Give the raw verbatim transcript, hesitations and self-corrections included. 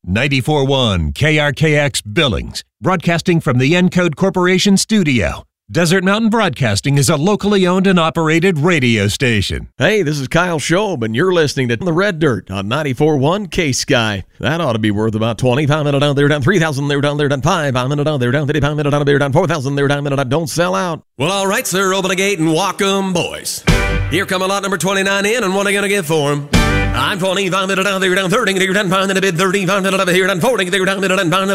ninety-four point one K R K X Billings, broadcasting from the Encode Corporation studio. Desert Mountain Broadcasting is a locally owned and operated radio station. Hey, this is Kyle Shobe, and you're listening to The Red Dirt on ninety-four point one K-Sky. That ought to be worth about twenty-five minutes down there, down three thousand there, down there, down five minutes down there, down fifty-five minutes down there, down four thousand there, down minute. Don't sell out. Well, all right, sir, open the gate and walk 'em, boys. Here come a lot number twenty-nine in, and what are you going to get for 'em? I'm twenty-five minutes down there, down thirty, there, down five, and a bid thirty-five minutes over here, down forty, there, down minute, down five,